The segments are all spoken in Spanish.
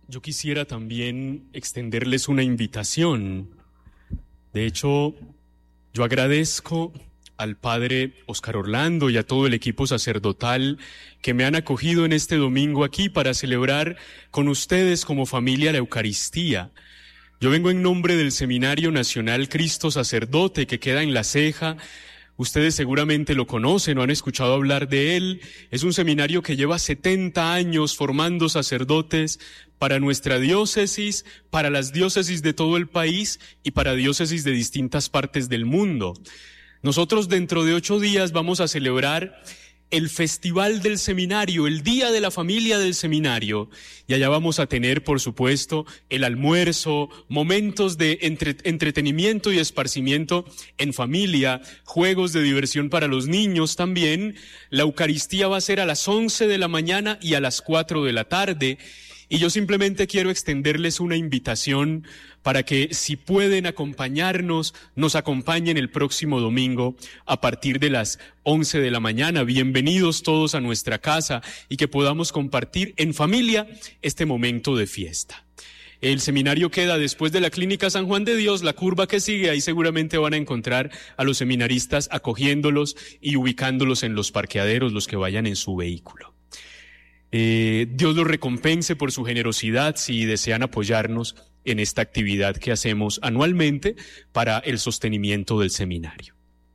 Yo quisiera también extenderles una invitación. De hecho, yo agradezco al padre Óscar Orlando y a todo el equipo sacerdotal que me han acogido en este domingo aquí para celebrar con ustedes como familia la Eucaristía. Yo vengo en nombre del Seminario Nacional Cristo Sacerdote que queda en La Ceja. Ustedes seguramente lo conocen o han escuchado hablar de él. Es un seminario que lleva 70 años formando sacerdotes para nuestra diócesis, para las diócesis de todo el país y para diócesis de distintas partes del mundo. Nosotros dentro de 8 días vamos a celebrar el Festival del Seminario, el Día de la Familia del Seminario, y allá vamos a tener, por supuesto, el almuerzo, momentos de entretenimiento y esparcimiento en familia, juegos de diversión para los niños también. La Eucaristía va a ser a las 11 de la mañana y a las 4 de la tarde, y yo simplemente quiero extenderles una invitación para que, si pueden acompañarnos, nos acompañen el próximo domingo a partir de las 11 de la mañana. Bienvenidos todos a nuestra casa y que podamos compartir en familia este momento de fiesta. El seminario queda después de la Clínica San Juan de Dios, la curva que sigue, ahí seguramente van a encontrar a los seminaristas acogiéndolos y ubicándolos en los parqueaderos, los que vayan en su vehículo. Dios los recompense por su generosidad si desean apoyarnos en esta actividad que hacemos anualmente para el sostenimiento del seminario.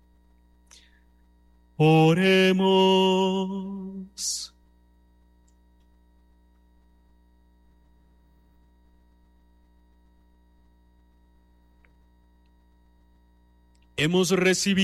Oremos. Hemos recibido